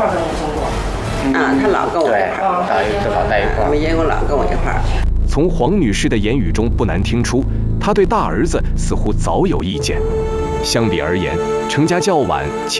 块跟我生活。 啊，他老跟我一块儿， 老在一块儿。 我们爷公老跟我一块儿。 从黄女士的言语中不难听出，她对大儿子似乎早有意见。相比而言，成家较晚且